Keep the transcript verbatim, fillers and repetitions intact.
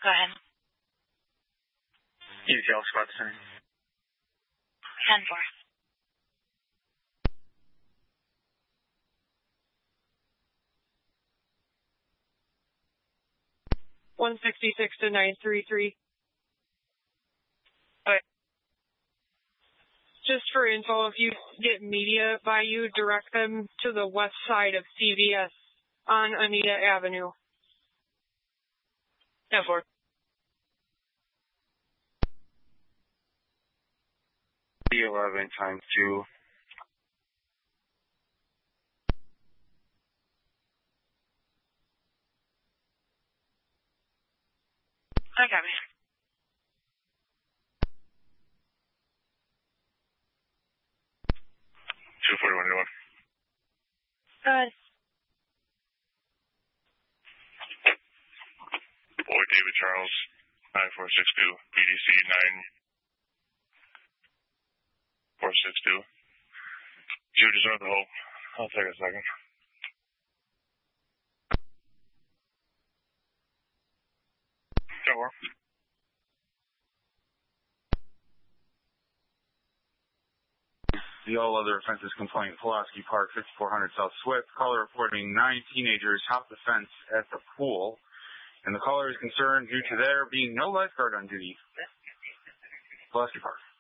Go ahead. Detail squad center. ten four. one sixty-six to nine three three. Okay. Just for info, if you get media by you, direct them to the west side of C V S on Anita Avenue. ten four. D eleven times two. I got me. two forty-one to one. Good. Boy, David Charles, nine four six two, B D C nine four six two. You deserve the hope. I'll take a second. Sure. The all other offenses complaint, Pulaski Park, fifty-four hundred South Swift. Caller reporting nine teenagers hopped the fence at the pool, and the caller is concerned due to there being no lifeguard on duty. Pulaski Park.